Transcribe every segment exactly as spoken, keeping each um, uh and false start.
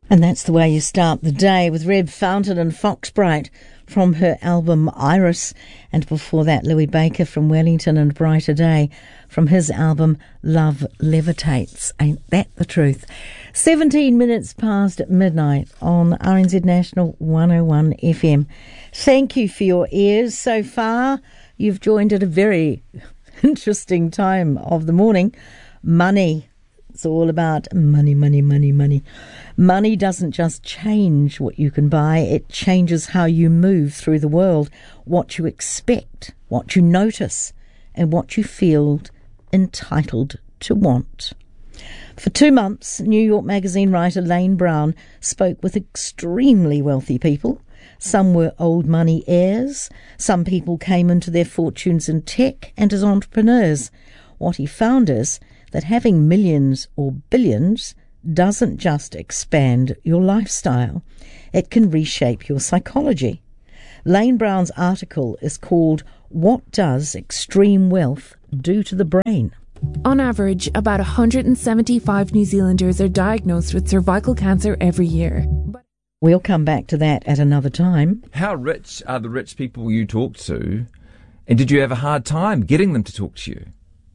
And that's the way you start the day with Reb Fountain and Foxbright from her album Iris. And before that, Louis Baker from Wellington and Brighter Day from his album Love Levitates. Ain't that the truth? seventeen minutes past midnight on R N Z National one oh one F M. Thank you for your ears so far. You've joined at a very interesting time of the morning. Money. It's all about money, money, money, money. Money doesn't just change what you can buy. It changes how you move through the world, what you expect, what you notice, and what you feel entitled to want. For two months, New York Magazine writer Lane Brown spoke with extremely wealthy people. Some were old money heirs. Some people came into their fortunes in tech and as entrepreneurs. What he found is that having millions or billions doesn't just expand your lifestyle. It can reshape your psychology. Lane Brown's article is called What Does Extreme Wealth Do to the Brain? On average, about one hundred seventy-five New Zealanders are diagnosed with cervical cancer every year. But we'll come back to that at another time. How rich are the rich people you talk to? And did you have a hard time getting them to talk to you?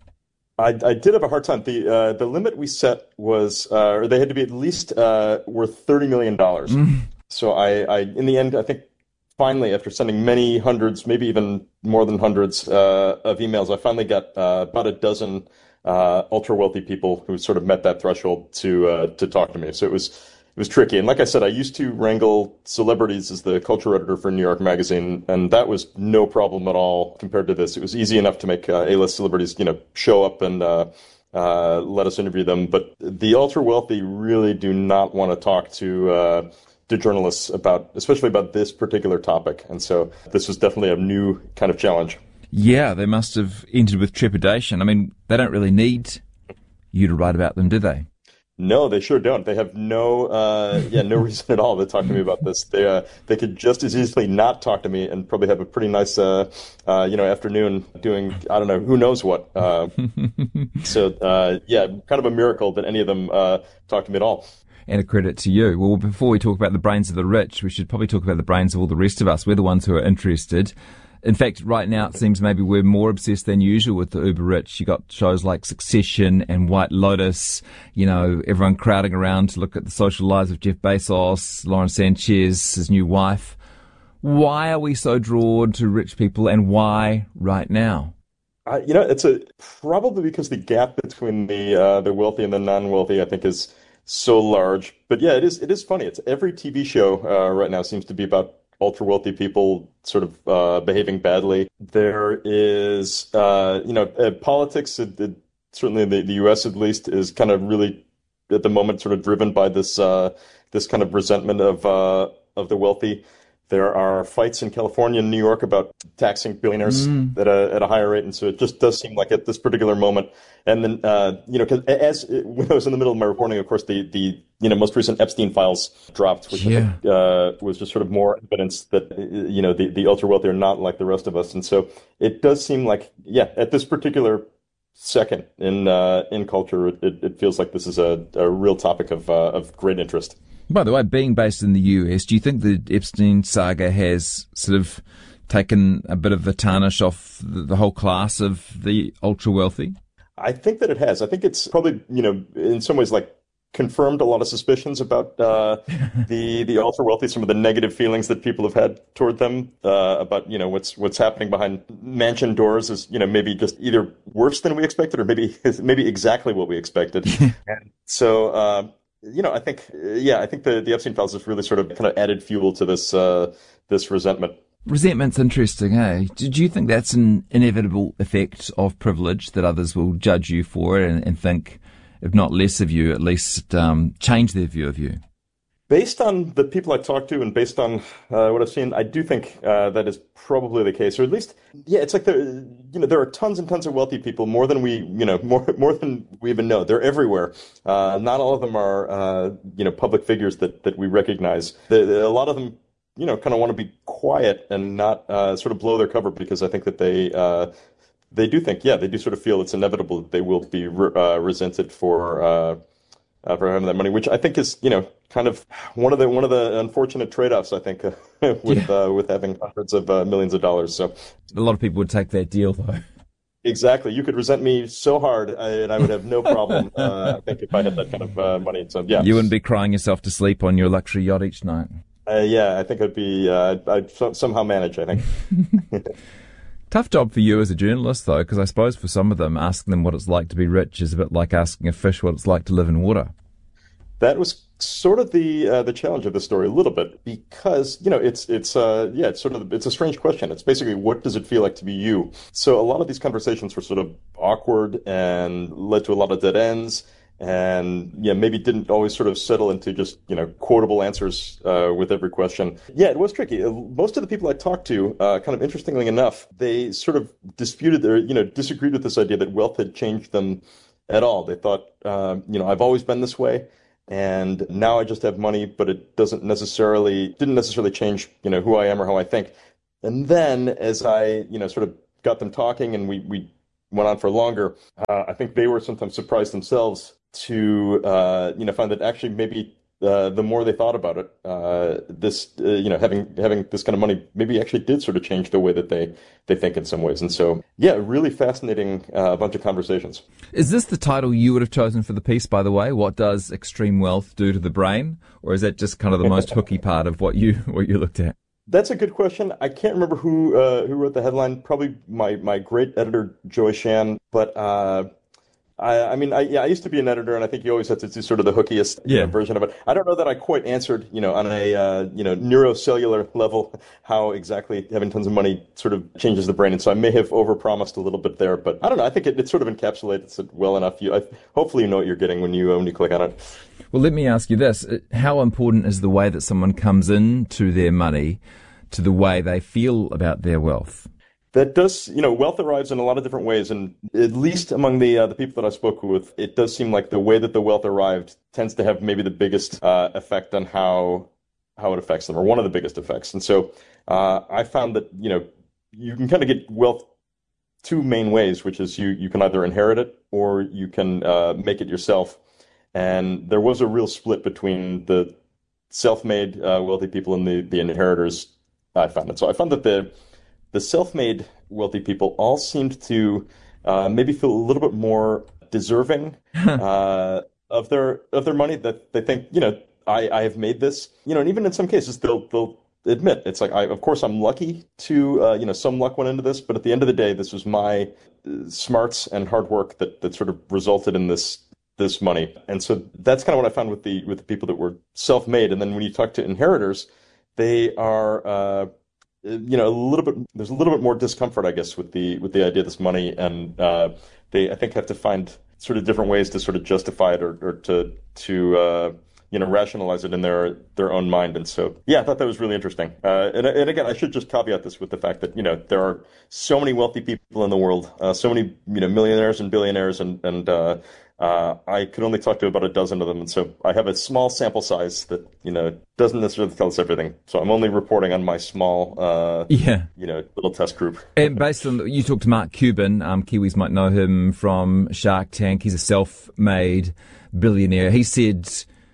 I, I did have a hard time. The uh, the limit we set was, uh, or they had to be at least uh, worth thirty million dollars. Mm. So I, I, in the end, I think finally, after sending many hundreds, maybe even more than hundreds uh, of emails, I finally got uh, about a dozen uh, ultra wealthy people who sort of met that threshold to uh, to talk to me. So it was it was tricky. And like I said, I used to wrangle celebrities as the culture editor for New York Magazine, and that was no problem at all compared to this. It was easy enough to make uh, A-list celebrities, you know, show up and uh, uh, let us interview them. But the ultra wealthy really do not want to talk to uh, to journalists about, especially about this particular topic. And so this was definitely a new kind of challenge. Yeah, they must have entered with trepidation. I mean, they don't really need you to write about them, do they? No, they sure don't. They have no, uh, yeah, no reason at all to talk to me about this. They, uh, they could just as easily not talk to me and probably have a pretty nice, uh, uh, you know, afternoon doing, I don't know, who knows what. Uh, so, uh, yeah, kind of a miracle that any of them uh, talk to me at all. And a credit to you. Well, before we talk about the brains of the rich, we should probably talk about the brains of all the rest of us. We're the ones who are interested. In fact, right now it seems maybe we're more obsessed than usual with the uber rich. You got shows like Succession and White Lotus, you know, everyone crowding around to look at the social lives of Jeff Bezos, Lauren Sanchez, his new wife. Why are we so drawn to rich people, and why right now? Uh, you know, it's a probably because the gap between the uh, the wealthy and the non-wealthy, I think, is so large. But yeah, it is it is funny. It's every T V show uh, right now seems to be about ultra wealthy people sort of uh, behaving badly. There is, uh, you know, uh, politics, it, it, certainly in the, the U S at least, is kind of really at the moment sort of driven by this uh, this kind of resentment of uh, of the wealthy. There are fights in California and New York about taxing billionaires mm. at a at a higher rate, and so it just does seem like at this particular moment. And then, uh, you know, because as when I was in the middle of my reporting, of course, the the you know most recent Epstein files dropped, which yeah. I think, uh, was just sort of more evidence that you know the the ultra wealthy are not like the rest of us, and so it does seem like yeah, at this particular second in uh, in culture, it, it feels like this is a, a real topic of uh, of great interest. By the way, being based in the U S, do you think the Epstein saga has sort of taken a bit of the tarnish off the, the whole class of the ultra wealthy? I think that it has. I think it's probably, you know, in some ways like confirmed a lot of suspicions about uh, the the ultra wealthy, some of the negative feelings that people have had toward them uh, about, you know, what's what's happening behind mansion doors is, you know, maybe just either worse than we expected or maybe maybe exactly what we expected. And so, uh, you know, I think, yeah, I think the, the Epstein files has really sort of kind of added fuel to this uh, this resentment. Resentment's interesting, eh? Do you think that's an inevitable effect of privilege, that others will judge you for it and, and think, if not less of you, at least um, change their view of you? Based on the people I talk to and based on uh, what I've seen, I do think uh, that is probably the case, or at least, yeah, it's like there, you know, there are tons and tons of wealthy people, more than we, you know, more more than we even know. They're everywhere. Uh, not all of them are, uh, you know, public figures that that we recognize. The, the, a lot of them, you know, kind of want to be quiet and not uh, sort of blow their cover, because I think that they uh, they do think, yeah, they do sort of feel it's inevitable that they will be re- uh, resented for. Uh, uh, for having that money, which I think is, you know, kind of one of the one of the unfortunate trade-offs, I think, uh, with yeah. uh, with having hundreds of uh, millions of dollars. So a lot of people would take that deal, though. Exactly. You could resent me so hard, uh, and I would have no problem, uh, I think, if I had that kind of uh, money. So, yeah. You wouldn't be crying yourself to sleep on your luxury yacht each night. Uh, yeah, I think I'd be, uh, I'd somehow manage, I think. Tough job for you as a journalist, though, because I suppose for some of them, asking them what it's like to be rich is a bit like asking a fish what it's like to live in water. That was sort of the uh, the challenge of the story a little bit, because, you know, it's it's uh yeah it's sort of it's a strange question. It's basically, what does it feel like to be you? So a lot of these conversations were sort of awkward and led to a lot of dead ends, and yeah maybe didn't always sort of settle into just, you know, quotable answers uh, with every question. Yeah, it was tricky. Most of the people I talked to, uh, kind of interestingly enough, they sort of disputed their you know disagreed with this idea that wealth had changed them at all. They thought, uh, you know, I've always been this way, and now I just have money, but it doesn't necessarily, didn't necessarily change, you know, who I am or how I think. And then as I, you know, sort of got them talking and we, we went on for longer, uh, I think they were sometimes surprised themselves to, uh, you know, find that actually maybe uh, the more they thought about it, uh, this, uh, you know, having having this kind of money maybe actually did sort of change the way that they, they think in some ways. And so, yeah, really fascinating uh, bunch of conversations. Is this the title you would have chosen for the piece, by the way? What does extreme wealth do to the brain? Or is that just kind of the most hooky part of what you what you looked at? That's a good question. I can't remember who uh, who wrote the headline. Probably my, my great editor, Joy Shan. But uh, I, I mean, I, yeah, I used to be an editor, and I think you always have to do sort of the hookiest yeah. you know, version of it. I don't know that I quite answered, you know, on a uh, you know neurocellular level how exactly having tons of money sort of changes the brain, and so I may have overpromised a little bit there. But I don't know. I think it, it sort of encapsulates it well enough. You, I, hopefully, you know what you're getting when you uh, when you click on it. Well, let me ask you this: how important is the way that someone comes into their money to the way they feel about their wealth? That does, you know, wealth arrives in a lot of different ways, and at least among the uh, the people that I spoke with, it does seem like the way that the wealth arrived tends to have maybe the biggest uh, effect on how how it affects them, or one of the biggest effects. And so uh, I found that, you know, you can kind of get wealth two main ways, which is you you can either inherit it or you can uh, make it yourself. And there was a real split between the self-made uh, wealthy people and the the inheritors, I found it. So I found that the The self-made wealthy people all seemed to uh, maybe feel a little bit more deserving uh, of their of their money. That they think, you know, I, I have made this, you know, and even in some cases they'll they'll admit it's like, I, of course I'm lucky to, uh, you know, some luck went into this, but at the end of the day, this was my uh, smarts and hard work that that sort of resulted in this this money. And so that's kind of what I found with the with the people that were self-made. And then when you talk to inheritors, they are. Uh, You know, a little bit. There's a little bit more discomfort, I guess, with the with the idea of this money, and uh, they, I think, have to find sort of different ways to sort of justify it or, or to to uh, you know rationalize it in their their own mind. And so, yeah, I thought that was really interesting. Uh, and and again, I should just caveat this with the fact that, you know, there are so many wealthy people in the world, uh, so many you know millionaires and billionaires, and and uh, uh, I could only talk to about a dozen of them, and so I have a small sample size that, you know, doesn't necessarily tell us everything. So I'm only reporting on my small, uh, yeah, you know, little test group. And based on, you talked to Mark Cuban, um, Kiwis might know him from Shark Tank. He's a self-made billionaire. He said,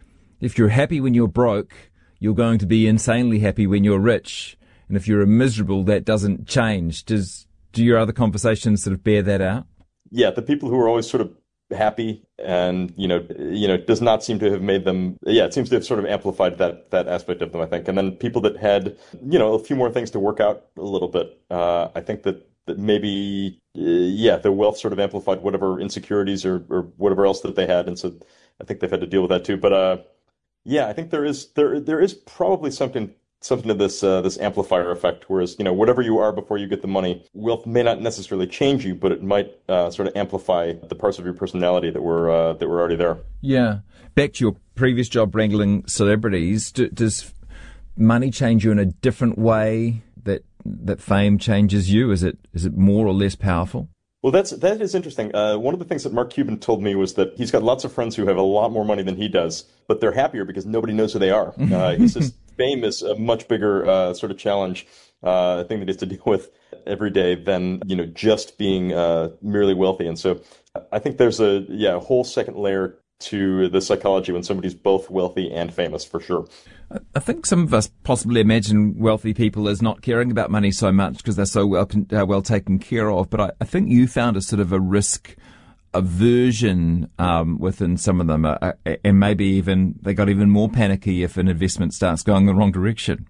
if you're happy when you're broke, you're going to be insanely happy when you're rich. And if you're miserable, that doesn't change. Does, do your other conversations sort of bear that out? Yeah, the people who are always sort of happy and, you know, you know, does not seem to have made them, yeah, it seems to have sort of amplified that, that aspect of them, I think. And then people that had, you know, a few more things to work out a little bit, uh, I think that, that maybe, uh, yeah, the wealth sort of amplified whatever insecurities or, or whatever else that they had. And so I think they've had to deal with that too. But, uh, yeah, I think there is, there, there is probably something something to this uh, this amplifier effect, whereas, you know, whatever you are before you get the money, wealth may not necessarily change you, but it might uh, sort of amplify the parts of your personality that were uh, that were already there. Yeah. Back to your previous job wrangling celebrities, do, does money change you in a different way that that fame changes you? Is it is it more or less powerful? Well, that's that is interesting. Uh, one of the things that Mark Cuban told me was that he's got lots of friends who have a lot more money than he does, but they're happier because nobody knows who they are. Uh, he says fame is a much bigger uh, sort of challenge, uh, thing that he has to deal with every day than, you know, just being uh, merely wealthy. And so I think there's a yeah a whole second layer to the psychology when somebody's both wealthy and famous, for sure. I think some of us possibly imagine wealthy people as not caring about money so much because they're so well uh, well taken care of. But I, I think you found a sort of a risk aversion um, within some of them, uh, and maybe even they got even more panicky if an investment starts going the wrong direction.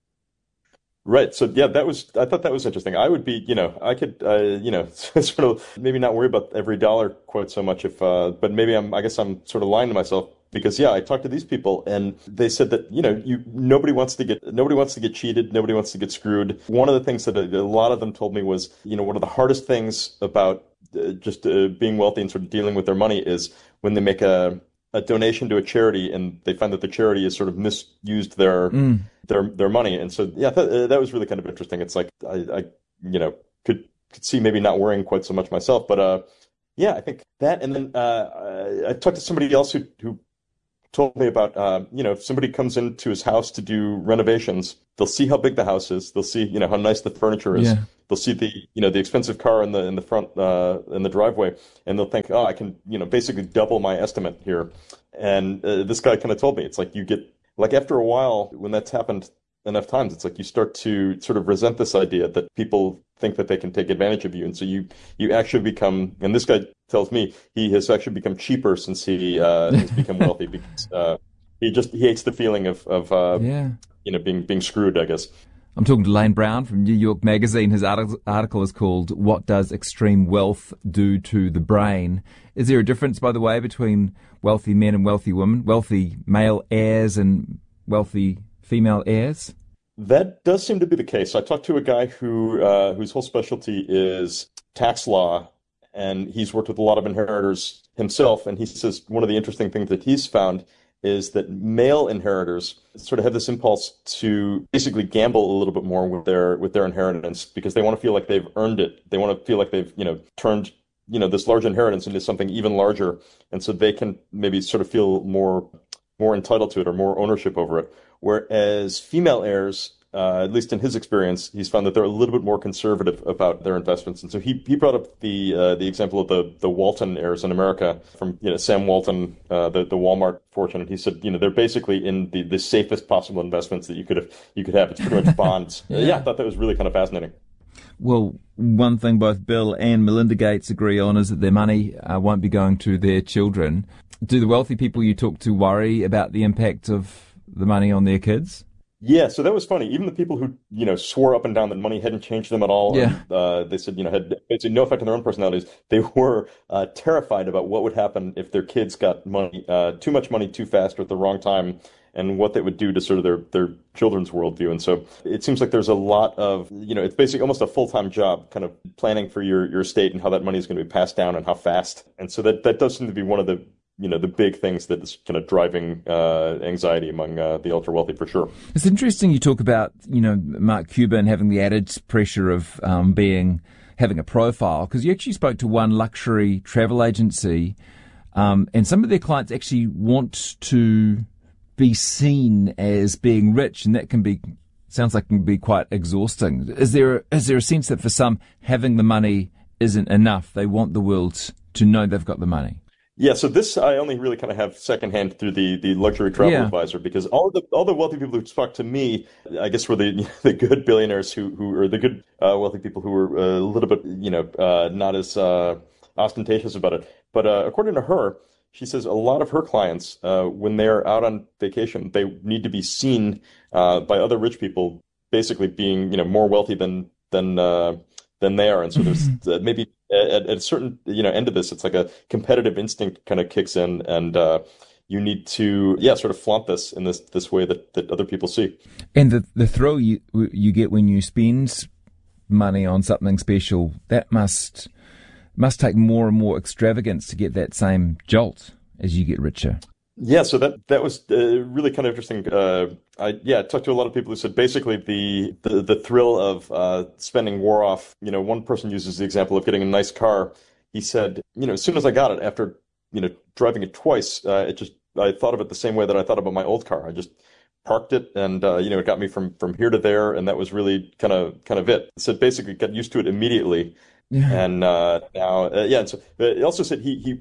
Right. So yeah, that was, I thought that was interesting. I would be, you know, I could, uh, you know, sort of maybe not worry about every dollar quite so much if, uh, but maybe I'm, I guess I'm sort of lying to myself because yeah, I talked to these people and they said that, you know, you, nobody wants to get, nobody wants to get cheated. Nobody wants to get screwed. One of the things that a, a lot of them told me was, you know, one of the hardest things about uh, just uh, being wealthy and sort of dealing with their money is when they make a, a donation to a charity and they find that the charity has sort of misused their mm. their their money. And so, yeah, th- that was really kind of interesting. It's like I, I you know, could could see maybe not worrying quite so much myself. But uh, yeah, I think that. And then uh, I, I talked to somebody else who, who told me about, uh, you know, if somebody comes into his house to do renovations, they'll see how big the house is. They'll see, you know, how nice the furniture is. Yeah. They'll see the, you know, the expensive car in the in the front uh, in the driveway, and they'll think, oh, I can, you know, basically double my estimate here. And uh, this guy kind of told me, it's like you get, like after a while, when that's happened enough times, it's like you start to sort of resent this idea that people think that they can take advantage of you, and so you you actually become. And this guy tells me he has actually become cheaper since he uh, has become wealthy because uh, he just he hates the feeling of of uh, yeah. you know being being screwed, I guess. I'm talking to Lane Brown from New York Magazine. His article is called "What Does Extreme Wealth Do to the Brain?" Is there a difference, by the way, between wealthy men and wealthy women, wealthy male heirs and wealthy female heirs? That does seem to be the case. I talked to a guy who uh, whose whole specialty is tax law, and he's worked with a lot of inheritors himself. And he says one of the interesting things that he's found is that male inheritors sort of have this impulse to basically gamble a little bit more with their with their inheritance because they want to feel like they've earned it. They want to feel like they've, you know, turned, you know, this large inheritance into something even larger. And so they can maybe sort of feel more more entitled to it or more ownership over it. Whereas female heirs, uh, at least in his experience, he's found that they're a little bit more conservative about their investments. And so he he brought up the uh, the example of the the Walton heirs in America from, you know, Sam Walton, uh, the the Walmart fortune. And he said, you know, they're basically in the, the safest possible investments that you could have you could have. It's pretty much bonds. yeah. yeah, I thought that was really kind of fascinating. Well, one thing both Bill and Melinda Gates agree on is that their money uh, won't be going to their children. Do the wealthy people you talk to worry about the impact of the money on their kids? Yeah, so that was funny. Even the people who, you know, swore up and down that money hadn't changed them at all, yeah. and, uh, they said, you know, had basically no effect on their own personalities, they were uh, terrified about what would happen if their kids got money, uh, too much money too fast or at the wrong time, and what that would do to sort of their, their children's worldview. And so it seems like there's a lot of, you know, it's basically almost a full-time job, kind of planning for your, your estate and how that money is going to be passed down and how fast. And so that, that does seem to be one of the, you know, the big things that is kind of driving uh, anxiety among uh, the ultra-wealthy, for sure. It's interesting you talk about, you know, Mark Cuban having the added pressure of um, being, having a profile, because you actually spoke to one luxury travel agency, um, and some of their clients actually want to be seen as being rich, and that can be, sounds like can be quite exhausting. Is there, is there a sense that for some, having the money isn't enough? They want the world to know they've got the money. Yeah, so this I only really kind of have secondhand through the, the luxury travel yeah. advisor, because all the all the wealthy people who spoke to me, I guess, were the the good billionaires who who or the good uh, wealthy people who were a little bit, you know, uh, not as uh, ostentatious about it. But uh, according to her, she says a lot of her clients, uh, when they're out on vacation, they need to be seen uh, by other rich people, basically being, you know, more wealthy than than uh, than they are, and so there's uh, maybe. At, at a certain, you know, end of this, it's like a competitive instinct kind of kicks in, and uh, you need to, yeah, sort of flaunt this in this this way that, that other people see. And the the thrill you you get when you spend money on something special, that must must take more and more extravagance to get that same jolt as you get richer. Yeah, so that that was uh, really kind of interesting. Uh, I yeah, I talked to a lot of people who said basically the the, the thrill of uh, spending wore off. You know, one person uses the example of getting a nice car. He said, you know, as soon as I got it, after you know driving it twice, uh, it just I thought of it the same way that I thought about my old car. I just parked it, and uh, you know, it got me from from here to there, and that was really kind of kind of it. So basically, got used to it immediately, yeah. and uh, now uh, yeah. And so uh, he also said he he.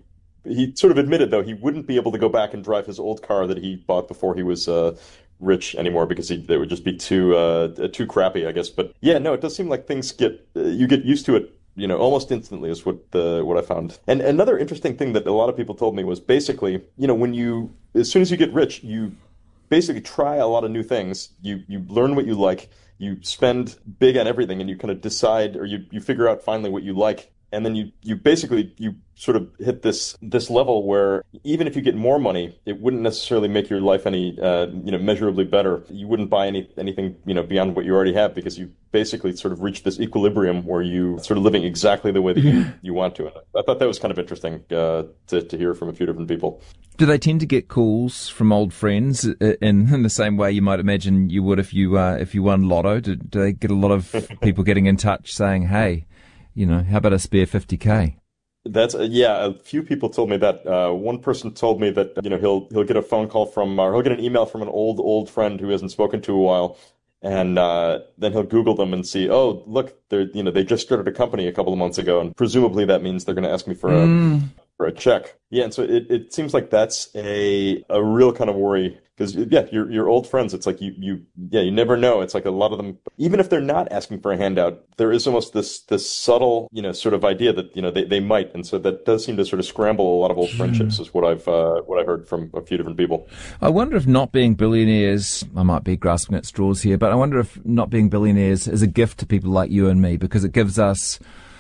he sort of admitted, though, he wouldn't be able to go back and drive his old car that he bought before he was uh, rich anymore because he, it would just be too uh, too crappy, I guess. But yeah, no, it does seem like things get uh, you get used to it, you know, almost instantly is what the what I found. And another interesting thing that a lot of people told me was basically, you know, when you as soon as you get rich, you basically try a lot of new things. You you learn what you like. You spend big on everything, and you kind of decide, or you, you figure out finally what you like, and then you, you basically you sort of hit this this level where even if you get more money, it wouldn't necessarily make your life any uh, you know measurably better. You wouldn't buy any anything you know beyond what you already have because you basically sort of reached this equilibrium where you sort of living exactly the way that you, you want to. And I thought that was kind of interesting uh, to to hear from a few different people. Do they tend to get calls from old friends in, in the same way you might imagine you would if you uh, if you won Lotto? Do, do they get a lot of people getting in touch saying, "Hey, you know, how about a spare fifty K?" That's uh, yeah. A few people told me that. Uh, one person told me that you know he'll he'll get a phone call from or he'll get an email from an old old friend who hasn't spoken to a while, and uh, then he'll Google them and see, oh look, they're you know they just started a company a couple of months ago, and presumably that means they're going to ask me for a. Mm. For a check. Yeah, and so it, it seems like that's a a real kind of worry because yeah, your your old friends, it's like you you yeah, you never know. It's like a lot of them, even if they're not asking for a handout, there is almost this this subtle, you know, sort of idea that, you know, they, they might, and so that does seem to sort of scramble a lot of old friendships is what I've uh, what I've heard from a few different people. I wonder if not being billionaires, I might be grasping at straws here, but I wonder if not being billionaires is a gift to people like you and me because it gives us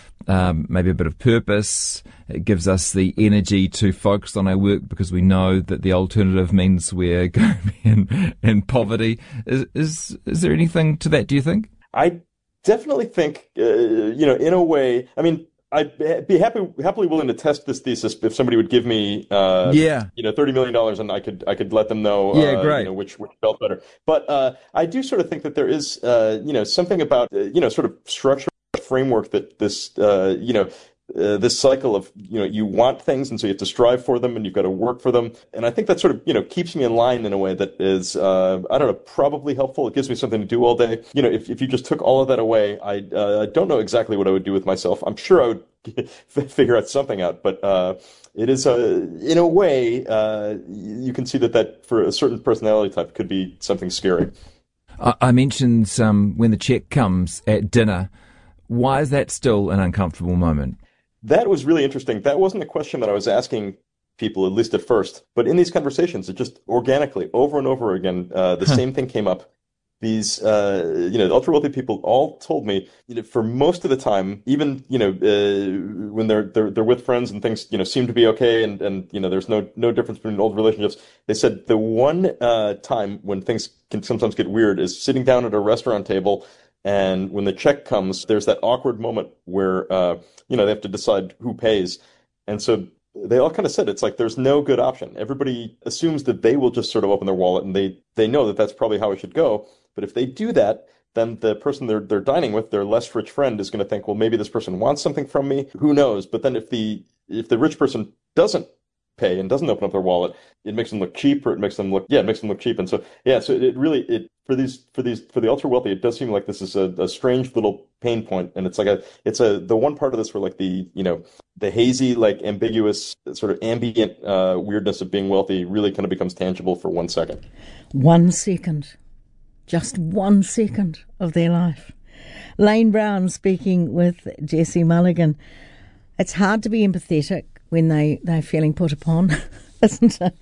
Um, maybe a bit of purpose. It gives us the energy to focus on our work because we know that the alternative means we're going to be in, in poverty. Is, is is there anything to that, do you think? I definitely think, uh, you know, in a way, I mean, I'd be happy, happily willing to test this thesis if somebody would give me, uh, yeah. you know, thirty million dollars and I could, I could let them know, yeah, uh, great. you know, which, which felt better. But, uh, I do sort of think that there is, uh, you know, something about, uh, you know, sort of structure framework that this, uh, you know, uh, this cycle of, you know, you want things and so you have to strive for them and you've got to work for them. And I think that sort of, you know, keeps me in line in a way that is, uh, I don't know, probably helpful. It gives me something to do all day. You know, if, if you just took all of that away, I uh, don't know exactly what I would do with myself. I'm sure I would figure out something out, but uh, it is, a, in a way, uh, you can see that that for a certain personality type could be something scary. I, I mentioned um, when the check comes at dinner. Why is that still an uncomfortable moment? That was really interesting. That wasn't a question that I was asking people, at least at first. But in these conversations, it just organically, over and over again, uh, the same thing came up. These, uh, you know, ultra-wealthy people all told me, you know, for most of the time, even, you know, uh, when they're, they're they're with friends and things, you know, seem to be okay and, and you know, there's no no difference between old relationships. They said the one uh, time when things can sometimes get weird is sitting down at a restaurant table. And when the check comes, there's that awkward moment where, uh, you know, they have to decide who pays. And so they all kind of said it's like there's no good option. Everybody assumes that they will just sort of open their wallet and they, they know that that's probably how it should go. But if they do that, then the person they're they're dining with, their less rich friend, is going to think, well, maybe this person wants something from me. Who knows? But then if the if the rich person doesn't pay and doesn't open up their wallet, it makes them look cheap, or it makes them look yeah, it makes them look cheap. And so yeah, so it really it for these for these for the ultra wealthy, it does seem like this is a, a strange little pain point, and it's like a it's a the one part of this where like the you know the hazy, like ambiguous sort of ambient uh, weirdness of being wealthy really kind of becomes tangible for one second. One second, just one second of their life. Lane Brown speaking with Jesse Mulligan. It's hard to be empathetic when they, they're feeling put upon, isn't it?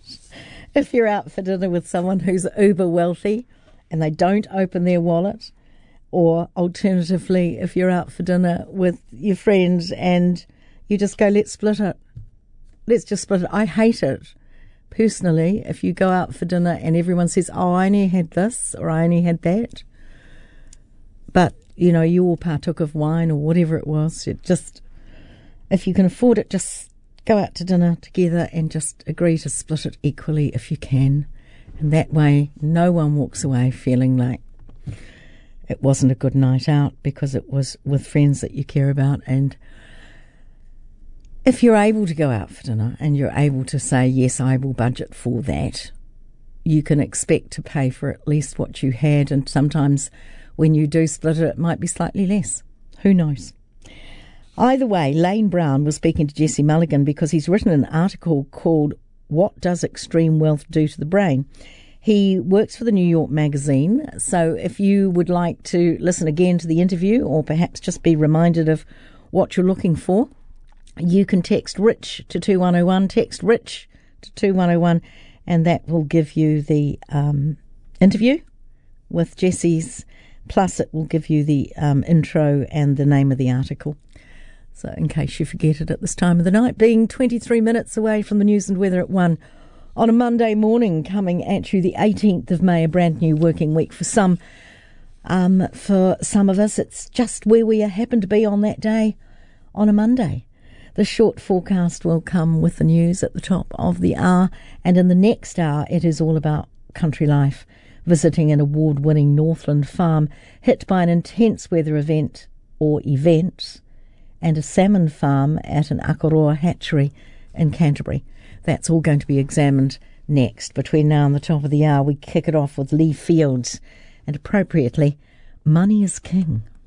If you're out for dinner with someone who's uber wealthy and they don't open their wallet, or alternatively, if you're out for dinner with your friends and you just go, let's split it. Let's just split it. I hate it. Personally, if you go out for dinner and everyone says, oh, I only had this or I only had that, but, you know, you all partook of wine or whatever it was, it just, if you can afford it, just go out to dinner together and just agree to split it equally if you can. And that way, no one walks away feeling like it wasn't a good night out because it was with friends that you care about. And if you're able to go out for dinner and you're able to say, yes, I will budget for that, you can expect to pay for at least what you had. And sometimes when you do split it, it might be slightly less. Who knows? Either way, Lane Brown was speaking to Jesse Mulligan because he's written an article called What Does Extreme Wealth Do to the Brain? He works for the New York Magazine, so if you would like to listen again to the interview or perhaps just be reminded of what you're looking for, you can text RICH to two one oh one, text RICH to two one oh one, and that will give you the um, interview with Jesse's, plus it will give you the um, intro and the name of the article. So in case you forget it at this time of the night, being twenty-three minutes away from the news and weather at one on a Monday morning, coming at you the eighteenth of May, a brand new working week for some. Um, for some of us, it's just where we happen to be on that day on a Monday. The short forecast will come with the news at the top of the hour, and in the next hour it is all about country life, visiting an award-winning Northland farm hit by an intense weather event or events, and a salmon farm at an Akaroa hatchery in Canterbury. That's all going to be examined next. Between now and the top of the hour, we kick it off with Lee Fields, and appropriately, Money is King.